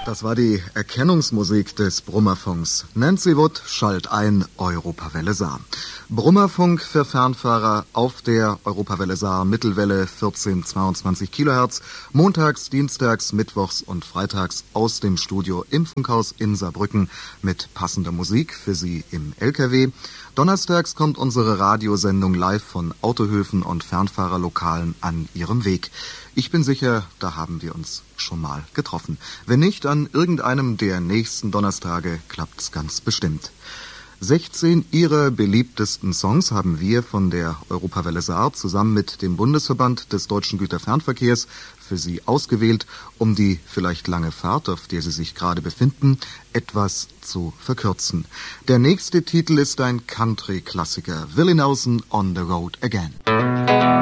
Das war die Erkennungsmusik des Brummerfunks. Nancy Wood schallt ein, Europawelle Saar. Brummerfunk für Fernfahrer auf der Europawelle Saar, Mittelwelle 1422 Kilohertz, montags, dienstags, mittwochs und freitags aus dem Studio im Funkhaus in Saarbrücken mit passender Musik für Sie im LKW. Donnerstags kommt unsere Radiosendung live von Autohöfen und Fernfahrerlokalen an Ihrem Weg. Ich bin sicher, da haben wir uns schon mal getroffen. Wenn nicht, an irgendeinem der nächsten Donnerstage klappt's ganz bestimmt. 16 Ihrer beliebtesten Songs haben wir von der Europawelle Saar zusammen mit dem Bundesverband des Deutschen Güterfernverkehrs für Sie ausgewählt, um die vielleicht lange Fahrt, auf der Sie sich gerade befinden, etwas zu verkürzen. Der nächste Titel ist ein Country-Klassiker, Willie Nelson on the Road Again.